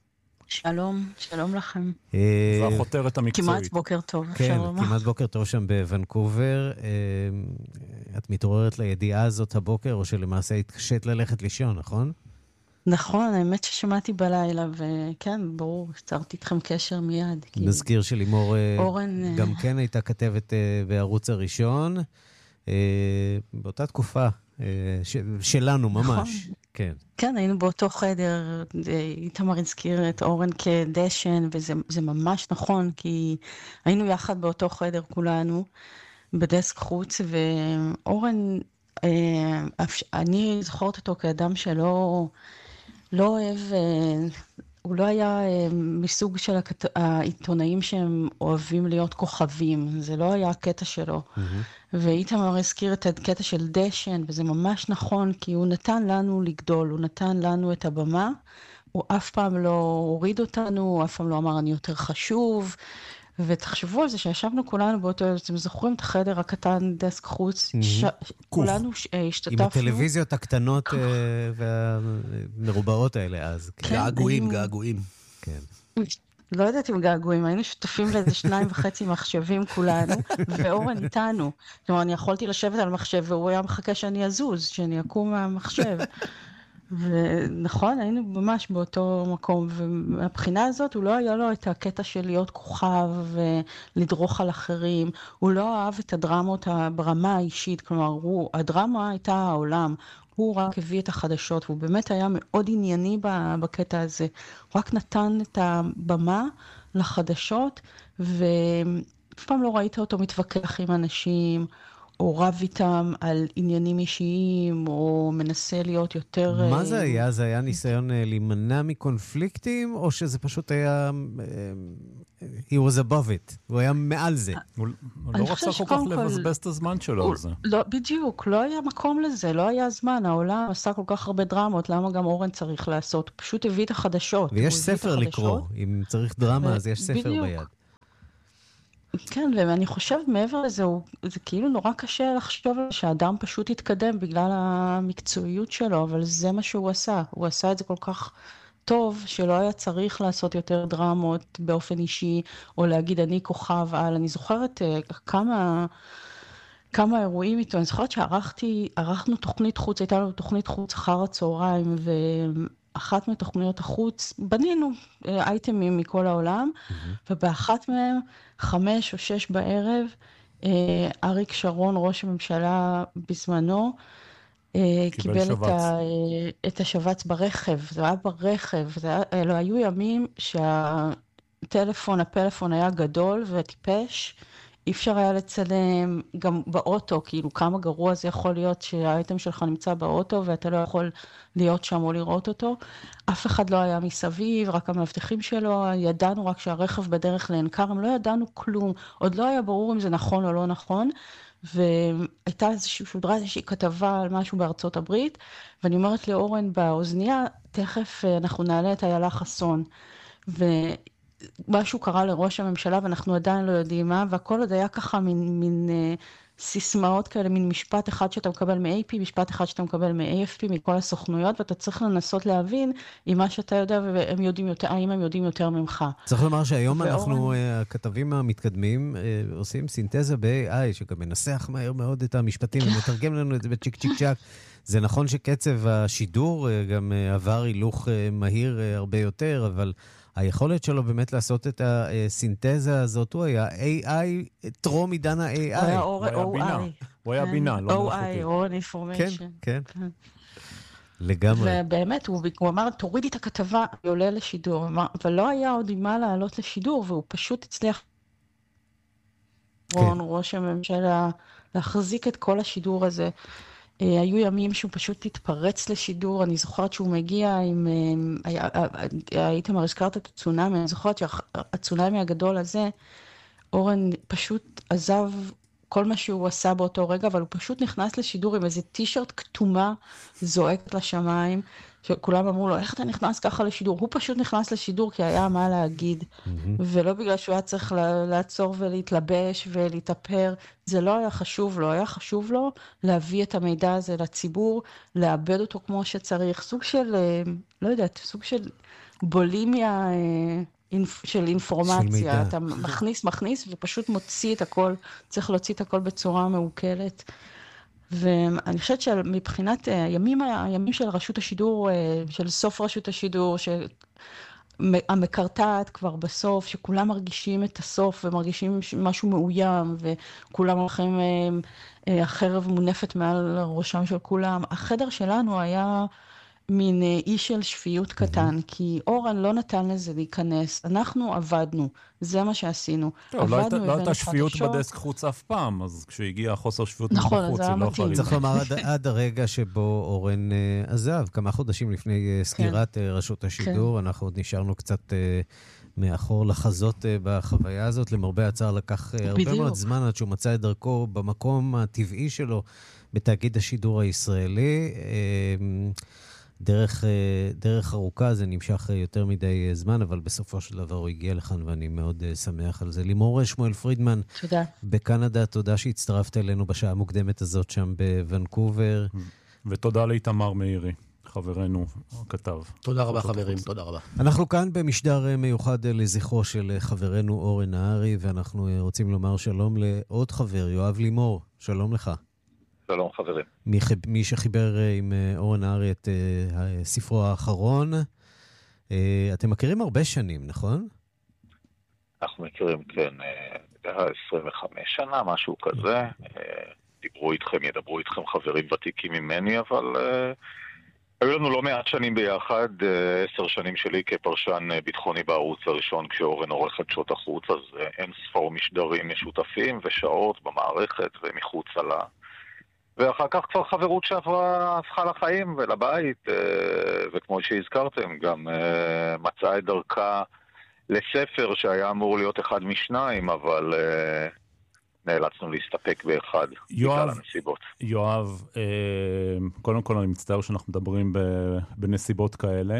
שלום, שלום לכם. זו החותרת המקצועית. כמעט בוקר טוב. כן, כמעט בוקר טוב שם בוונקובר. את מתעוררת לידיעה הזאת הבוקר, או שלמעשה התקשת ללכת לישון, נכון? נכון, האמת ששמעתי בלילה, וכן, ברור, יצרתי איתכם קשר מיד. נזכיר שלימור אורן... גם כן הייתה כתבת בערוץ הראשון, באותה תקופה שלנו ממש. כן. כן, היינו באותו חדר, איתמר הזכיר את אורן כדשן, וזה ממש נכון, כי היינו יחד באותו חדר כולנו, בדסק חוץ, ואורן, אני זוכרת אותו כאדם שלא אוהב, הוא לא היה מסוג של העיתונאים שהם אוהבים להיות כוכבים, זה לא היה הקטע שלו. ואיתמר הזכיר את הקטע של דשן, וזה ממש נכון, כי הוא נתן לנו לגדול, הוא נתן לנו את הבמה, הוא אף פעם לא הוריד אותנו, הוא אף פעם לא אמר אני יותר חשוב, ותחשבו על זה שישבנו כולנו באותו, אתם זוכרים את החדר הקטן, דסק חוץ, כולנו השתתפנו. עם הטלוויזיות הקטנות והמרובעות האלה אז. געגועים. כן. לא יודעת אם געגועים, היינו שותפים לאיזה 2.5 מחשבים כולנו, ואורן איתנו. כלומר, אני יכולתי לשבת על מחשב, והוא היה מחכה שאני אזוז, שאני אקום מהמחשב. ונכון, היינו ממש באותו מקום, ומהבחינה הזאת הוא לא היה לו את הקטע של להיות כוכב ולדרוך על אחרים, הוא לא אהב את הדרמות ברמה האישית, כלומר, הדרמה הייתה העולם, הוא רק הביא את החדשות, והוא באמת היה מאוד ענייני בקטע הזה, הוא רק נתן את הבמה לחדשות, ואף פעם לא ראית אותו מתווכח עם אנשים, או רב איתם על עניינים אישיים, או מנסה להיות יותר... מה זה היה? זה היה ניסיון להימנע מקונפליקטים, או שזה פשוט היה... he was above it, הוא היה מעל זה. הוא לא רצה כל כך לבזבז את הזמן שלו על זה. לא, בדיוק, לא היה מקום לזה, לא היה זמן, העולם עשה כל כך הרבה דרמות, למה גם אורן צריך לעשות? הוא פשוט הביא את החדשות. ויש ספר לקרוא, אם צריך דרמה, אז יש ספר ביד. כן, ואני חושבת מעבר לזה, זה כאילו נורא קשה לחשוב שהאדם פשוט יתקדם בגלל המקצועיות שלו, אבל זה מה שהוא עשה. הוא עשה את זה כל כך טוב, שלא היה צריך לעשות יותר דרמות באופן אישי, או להגיד אני כוכב על. אני זוכרת כמה אירועים איתו. אני זוכרת שערכנו תוכנית חוץ, הייתה לנו תוכנית חוץ אחר הצהריים, אחת מתוכניות החוץ, בנינו אייטמים מכל העולם, ובאחת מהם, 5 או 6 בערב, אריק שרון, ראש הממשלה בזמנו, קיבל את השבץ ברכב, זה היה ברכב, אלו היו ימים הפלאפון היה גדול וטיפש, אי אפשר היה לצלם גם באוטו, כאילו כמה גרוע זה יכול להיות שהאייטם שלך נמצא באוטו ואתה לא יכול להיות שם או לראות אותו. אף אחד לא היה מסביב, רק המאבטחים שלו, ידענו רק שהרכב בדרך לעין כרם, לא ידענו כלום, עוד לא היה ברור אם זה נכון או לא נכון, והייתה איזושהי כתבה על משהו בארצות הברית, ואני אומרת לאורן באוזניה, תכף אנחנו נעלה את איילה חסון, משהו קרה לראש הממשלה, ואנחנו עדיין לא יודעים מה, והכל עוד היה ככה מין סיסמאות כאלה, מין משפט אחד שאתה מקבל מ-AP, משפט אחד שאתה מקבל מ-AFP, מכל הסוכנויות, ואתה צריך לנסות להבין אם מה שאתה יודע, והם יודעים יותר, האם הם יודעים יותר ממך. צריך לומר שהיום אנחנו, הכתבים המתקדמים, עושים סינתזה ב-AI, שגם מנסח מהר מאוד את המשפטים, ומתרגם לנו את זה בצ'יק צ'יק צ'ק. זה נכון שקצב השידור גם עבר הילוך מהיר הרבה יותר, אבל היכולת שלו באמת לעשות את הסינתזה הזאת, הוא היה AI, טרום עידן ה-AI. הוא היה בינה, לא מלאכותית. OI, Information. כן. לגמרי. ובאמת, הוא אמר, תורידי את הכתבה, היא עולה לשידור, אבל לא היה עוד עם מה לעלות לשידור, והוא פשוט הצליח, ראש הממשלה, להחזיק את כל השידור הזה. היו ימים שהוא פשוט התפרץ לשידור, אני זוכרת שהוא מגיע עם, הייתם הזכרת את הצונאמי, אני זוכרת שהצונאמי הגדול הזה, אורן פשוט עזב כל מה שהוא עשה באותו רגע, אבל הוא פשוט נכנס לשידור עם איזה טישרט כתומה, זועקת לשמיים, שכולם אמרו לו, איך אתה נכנס ככה לשידור? הוא פשוט נכנס לשידור כי היה מה להגיד, ולא בגלל שהוא היה צריך לעצור ולהתלבש ולהתאפר, זה לא היה חשוב לו, היה חשוב לו להביא את המידע הזה לציבור, לאבד אותו כמו שצריך, סוג של, לא יודעת, סוג של בולימיה של אינפורמציה, אתה מכניס ופשוט מוציא את הכל, צריך להוציא את הכל בצורה מעוקלת, ואני חושבת שמבחינת הימים של רשות השידור, של סוף רשות השידור, המקרטעת כבר בסוף, שכולם מרגישים את הסוף ומרגישים משהו מאוים, וכולם הולכים, החרב מונפת מעל ראשם של כולם. החדר שלנו היה מין אי של שפיות קטן, כי אורן לא נתן לזה להיכנס. אנחנו עבדנו, זה מה שעשינו. לא הייתה שפיות בדסק חוץ אף פעם, אז כשהגיע חוסר שפיות בחוץ, זה לא יכול להיות. צריך לומר עד הרגע שבו אורן עזב, כמה חודשים לפני סגירת רשות השידור, אנחנו עוד נשארנו קצת מאחור לחזות בחוויה הזאת. למרבה הצער לקח הרבה מאוד זמן עד שהוא מצא את דרכו במקום הטבעי שלו, בתאגיד השידור הישראלי. דרך ארוכה, זה נמשך יותר מדי זמן, אבל בסופו של דבר הוא הגיע לכאן, ואני מאוד שמח על זה. לימור שמואל פרידמן, תודה. בקנדה, תודה שהצטרפת אלינו בשעה המוקדמת הזאת שם בוונקובר. ותודה לאיתמר מאירי, חברנו הכתב. תודה רבה חברים, תודה רבה. אנחנו כאן במשדר מיוחד לזכרו של חברנו אורן נהרי, ואנחנו רוצים לומר שלום לעוד חבר, יואב לימור. שלום לך. שלום חברים. מי שחיבר עם אורן נהרי את ספרו האחרון. אתם מכירים הרבה שנים, נכון? אנחנו מכירים, כן, 25 שנה, משהו כזה. ידברו איתכם חברים ותיקים ממני, אבל היו לנו לא מעט שנים ביחד, 10 שנים שלי כפרשן ביטחוני בערוץ הראשון, כשאורן עורך חדשות החוץ, אז אין ספור משדרים משותפים ושעות במערכת ומחוץ על ואחר כך כבר חברות הפכה לחיים ולבית, וכמו שהזכרתם, גם מצאה את דרכה לספר שהיה אמור להיות אחד משניים, אבל נאלצנו להסתפק באחד בגלל הנסיבות. יואב, קודם כל אני מצטער שאנחנו מדברים בנסיבות כאלה.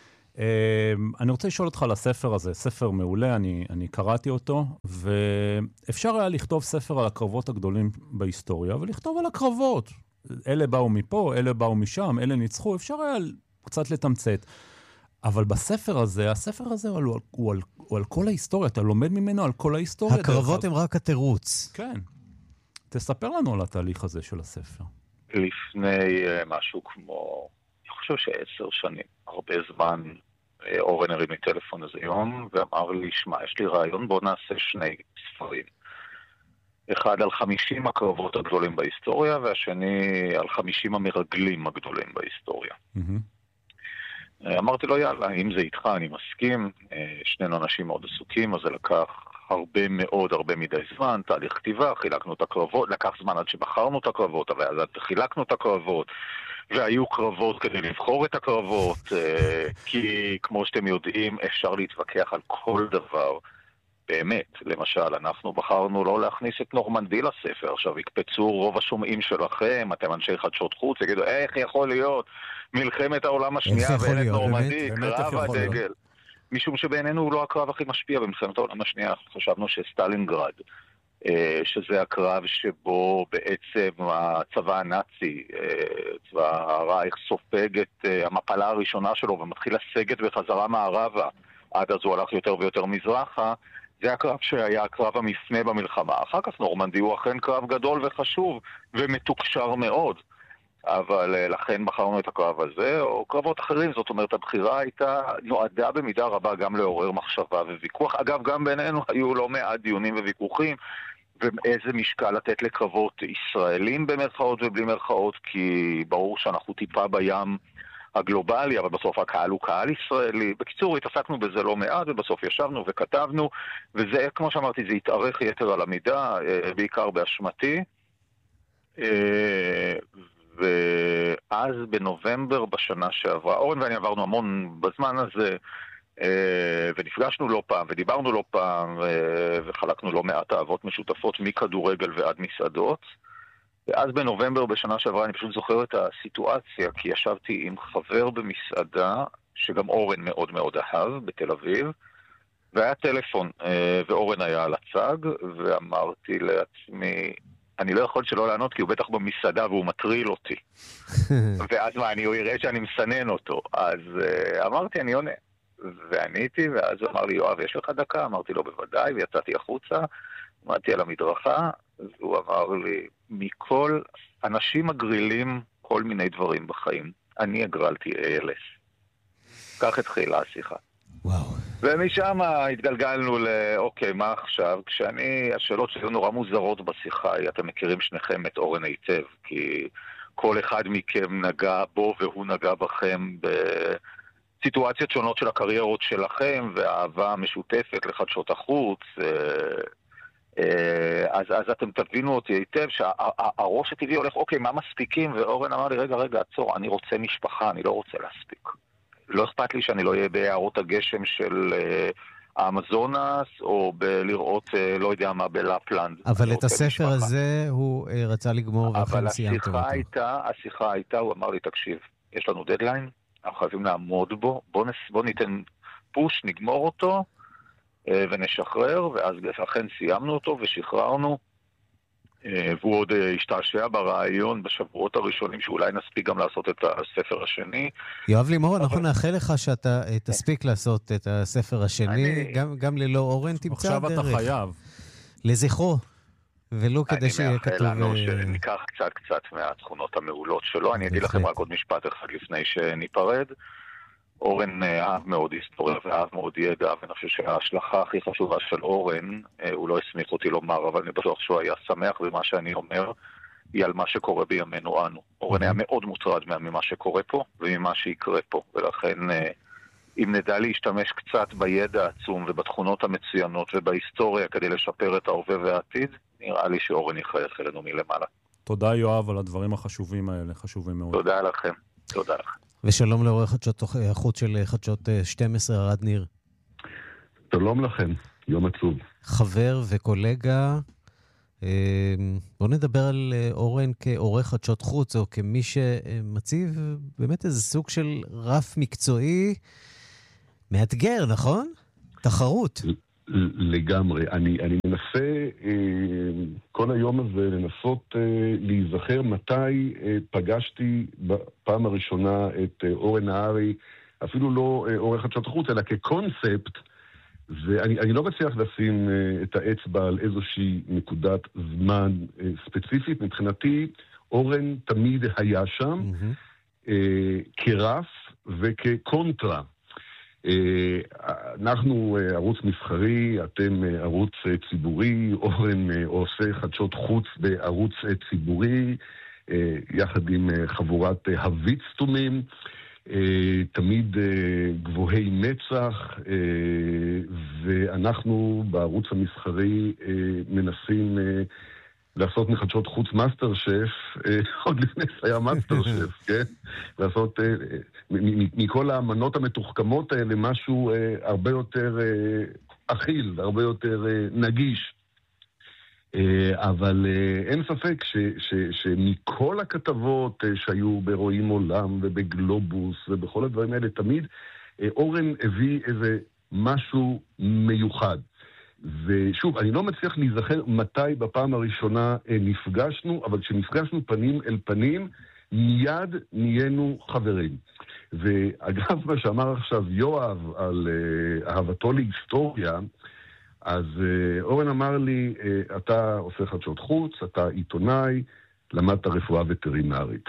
אני רוצה לשאול אותך על הספר הזה, ספר מעולה, אני קראתי אותו, ואפשר היה לכתוב ספר על הקרבות הגדולים בהיסטוריה, ולכתוב על הקרבות. אלה באו מפה, אלה באו משם, אלה ניצחו, אפשר היה קצת לתמצת. אבל הספר הזה הוא על כל ההיסטוריה, אתה לומד ממנו על כל ההיסטוריה. הקרבות הם רק התירוץ. כן. תספר לנו על התהליך הזה של הספר. לפני משהו כמו, אני חושב ש10 שנים, הרבה זמן, אורן הרים לי טלפון איזה יום, ואמר לי, שמע, יש לי רעיון, בוא נעשה 2 ספרים. אחד על 50 הקרבות הגדולים בהיסטוריה, והשני על 50 המרגלים הגדולים בהיסטוריה. אמרתי לו, יאללה, אם זה איתך, אני מסכים. שנינו אנשים מאוד עסוקים, אז זה לקח הרבה מדי זמן, תהליך כתיבה, חילקנו את הקרבות, לקח זמן עד שבחרנו את הקרבות, אבל אז חילקנו את הקרבות, והיו קרבות כדי לבחור את הקרבות, כי כמו שאתם יודעים, אפשר להתווכח על כל דבר. באמת, למשל, אנחנו בחרנו לא להכניס את נורמנדי לספר, עכשיו יקפצו רוב השומעים שלכם, אתם אנשי חדשות חוץ, יגידו, איך יכול להיות מלחמת העולם השנייה ואין את נורמנדי, קרב הדגל. משום שבעינינו הוא לא הקרב הכי משפיע במלחמת העולם השנייה, חשבנו שסטלינגרד, שזה הקרב שבו בעצם הצבא הנאצי, צבא הרייך, סופג את המפלה הראשונה שלו ומתחיל לסגת בחזרה מערבה, עד אז הוא הלך יותר ויותר מזרחה, זה הקרב שהיה הקרב המפנה במלחמה. אחר כך נורמנדי הוא אכן קרב גדול וחשוב ומתוקשר מאוד, אבל לכן בחרנו את הקרב הזה, או קרבות אחרים. זאת אומרת, הבחירה הייתה נועדה במידה רבה גם לעורר מחשבה וויכוח. אגב, גם בינינו היו לא מעט דיונים וויכוחים, ואיזה משקל לתת לקרבות ישראלים במרכאות ובלי מרכאות, כי ברור שאנחנו טיפה בים הגלובלי, אבל בסוף הקהל הוא קהל ישראלי. בקיצור, התעסקנו בזה לא מעט, ובסוף ישבנו וכתבנו, וזה, כמו שאמרתי, זה התארך יתר על המידה, בעיקר באשמתי. ואז בנובמבר בשנה שעברה, אורן ואני עברנו המון בזמן הזה, ונפגשנו לא פעם, ודיברנו לא פעם, וחלקנו לא מעט אהבות משותפות מכדורגל ועד מסעדות. ואז בנובמבר בשנה שעברה אני פשוט זוכר את הסיטואציה, כי ישבתי עם חבר במסעדה, שגם אורן מאוד מאוד אהב, בתל אביב, והיה טלפון, ואורן היה על הצג, ואמרתי לעצמי, אני לא יכול שלא לענות, כי הוא בטח במסעדה והוא מטריל אותי. ואז מה, אני אראה שאני מסנן אותו. אז אמרתי, אני עונה. ועניתי, ואז הוא אמר לי, יואב, יש לך דקה? אמרתי לו, בוודאי, ויצאתי החוצה. עמדתי על המדרכה, אז הוא אמר לי, מכל אנשים מגרילים כל מיני דברים בחיים, אני הגרלתי ALS. כך התחילה השיחה. וואו. ומשם התגלגלנו אוקיי, מה עכשיו? השאלות שהיו נורא מוזרות בשיחה, אתם מכירים שניכם את אורן היטב, כי כל אחד מכם נגע בו והוא נגע בכם בסיטואציות שונות של הקריירות שלכם, והאהבה המשותפת לחדשות החוץ. אז אתם תבינו אותי היטב שהראש הטבעי הולך, אוקיי, מה מספיקים? ואורן אמר לי, רגע, עצור, אני רוצה משפחה, אני לא רוצה להספיק. לא אכפת לי שאני לא אהיה ביערות הגשם של האמזונס, או בלראות, לא יודע מה, בלפלנד. אבל את הספר הזה הוא רצה לגמור, ואכן סיימתם אותו. אבל השיחה הייתה, הוא אמר לי, תקשיב, יש לנו דדליין, אנחנו חייבים לעמוד בו, בוא ניתן פוש, נגמור אותו, ונשחרר, ואז אכן סיימנו אותו ושחררנו, והוא עוד השתעשע ברעיון בשבועות הראשונים שאולי נספיק גם לעשות את הספר השני. יואב לימור, אנחנו נאחל לך שאתה תספיק לעשות את הספר השני, גם ללא אורן תמצא דרך. עכשיו אתה חייב. לזכרו, ולא כדי שיהיה כתוב... אני מאחל לנו שניקח קצת מהתכונות המעולות שלו. אני אגיד לכם רק עוד משפט אחד לפני שניפרד. אורן אהב מאוד היסטוריה ואהב מאוד ידע, ואני חושב שההשלכה הכי חשובה של אורן, הוא לא הסמיך אותי לומר, אבל אני בטוח שהוא היה שמח במה שאני אומר, היא על מה שקורה בימינו אנו. אורן היה מאוד מוטרד ממה שקורה פה וממה שיקרה פה, ולכן אם נדע להשתמש קצת בידע העצום ובתכונות המצוינות ובהיסטוריה כדי לשפר את ההווה והעתיד, נראה לי שאורן יחייך אלינו מלמעלה. תודה יואב על הדברים החשובים האלה, חשובים מאוד. תודה לכם, תודה לכם. ושלום לעורך חדשות החוץ של חדשות 12, ארד ניר. שלום לכם, יום עצוב. חבר וקולגה, בואו נדבר על אורן כעורך חדשות חוץ, או כמי שמציב באמת איזה סוג של רף מקצועי מאתגר, נכון? תחרות. לגמרי. אני מנסה כל היום הזה לנסות להיזכר מתי פגשתי בפעם הראשונה את אורן נהרי, אפילו לא עורך חדשות החוץ, אלא כקונספט, ואני לא מצליח לשים את האצבע על איזושהי נקודת זמן ספציפית. מבחינתי, אורן תמיד היה שם כרף וכקונטרה. אנחנו ערוץ מסחרי, אתם ערוץ ציבורי, אורן עושה חדשות חוץ בערוץ ציבורי, יחד עם חבורת הוויצטומים, תמיד גבוהי מצח, ואנחנו בערוץ המסחרי מנסים לעשות מחדשות חוץ מאסטר שף, עוד לפני שהיה מאסטר שף, כן? לעשות מכל האמנות המתוחכמות האלה משהו הרבה יותר אכיל, הרבה יותר נגיש. אבל אין ספק שמכל הכתבות שהיו ברואים עולם ובגלובוס ובכל הדברים האלה, תמיד אורן הביא איזה משהו מיוחד. ושוב, אני לא מצליח להיזכר מתי בפעם הראשונה נפגשנו, אבל כשנפגשנו פנים אל פנים, מיד נהיינו חברים. ואגב, מה שאמר עכשיו יואב על אהבתו להיסטוריה, אז אורן אמר לי, אתה עושה חדשות חוץ, אתה עיתונאי, למדת רפואה וטרינרית.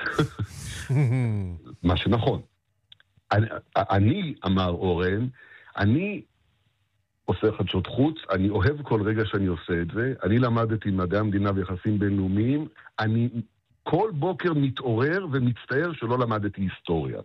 מה שנכון. אני, אמר אורן, אני עושה חדשות חוץ, אני אוהב כל רגע שאני עושה את זה, אני למדתי מדעי המדינה ויחסים בינלאומיים, אני כל בוקר מתעורר ומצטער שלא למדתי היסטוריה.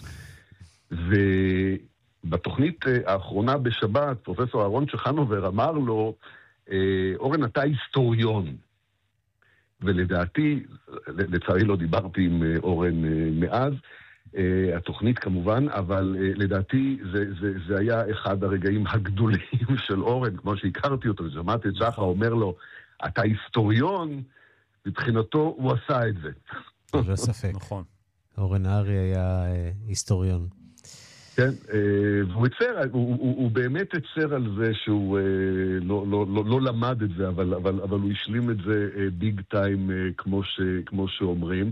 ובתוכנית האחרונה בשבת, פרופסור אהרון צ'חנובר אמר לו, אורן, אתה היסטוריון. ולדעתי, לצערי לא דיברתי עם אורן מאז, התוכנית כמובן, אבל לדעתי זה היה אחד הרגעים הגדולים של אורן, כמו שהכרתי אותו, ושמעתי את שחר אומר לו, אתה היסטוריון, מבחינתו הוא עשה את זה. לא ספק. נכון. אורן נהרי היה היסטוריון. כן, והוא הצר, הוא באמת הצר על זה שהוא לא למד את זה, אבל הוא השלים את זה ביג טיים, כמו שאומרים.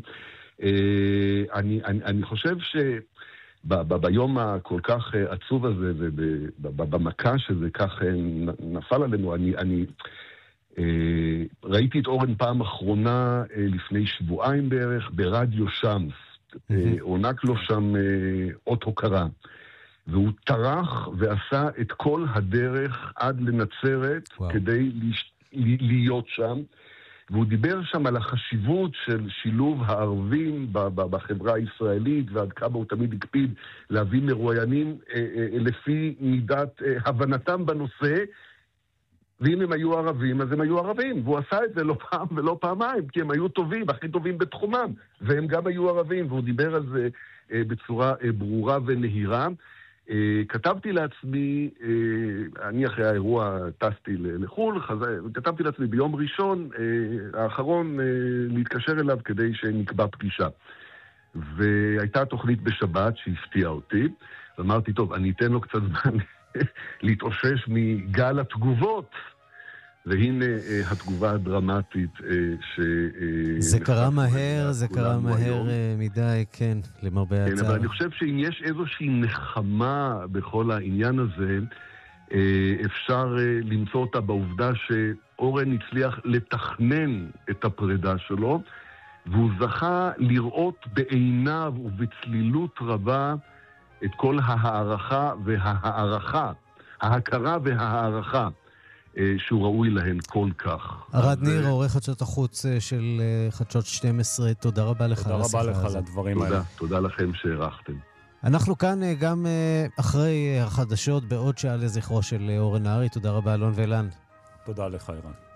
אני חושב שביום הכל כך עצוב הזה, ובמכה שזה כך נפל עלינו, ראיתי את אורן פעם אחרונה לפני שבועיים בערך ברדיו שמס. עונק לו שם אות הוקרה. והוא טרח ועשה את כל הדרך עד לנצרת כדי להיות שם. והוא דיבר שם על החשיבות של שילוב הערבים בחברה הישראלית, ועד כמה הוא תמיד הקפיד להביא מרואיינים לפי מידת הבנתם בנושא, ואם הם היו ערבים, אז הם היו ערבים. והוא עשה את זה לא פעם ולא פעמיים, כי הם היו טובים, הכי טובים בתחומם, והם גם היו ערבים, והוא דיבר על זה בצורה ברורה ונהירה. כתבתי לעצמי, אני אחרי האירוע טסתי לחול, כתבתי לעצמי ביום ראשון האחרון להתקשר אליו כדי שנקבע פגישה. והייתה תוכנית בשבת שהפתיעה אותי, ואמרתי, טוב, אני אתן לו קצת זמן להתאושש מגל התגובות, והנה התגובה הדרמטית זה קרה מהר, זה קרה מהר מדי, כן, למרבה הצער. כן, אבל אני חושב שאם יש איזושהי נחמה בכל העניין הזה, אפשר למצוא אותה בעובדה שאורן הצליח לתכנן את הפרידה שלו, והוא זכה לראות בעיניו ובצלילות רבה את כל ההערכה וההערכה, ההכרה וההערכה שהוא ראוי להן כל כך. ארד ניר, עורך חדשות החוץ של חדשות 12, תודה רבה לך על השיחה הזאת. תודה רבה לך על הדברים האלה. תודה לכם שהערכתם. אנחנו כאן גם אחרי החדשות בעוד שעה לזכרו של אורן נהרי. תודה רבה אלון ואילן. תודה לך אירן.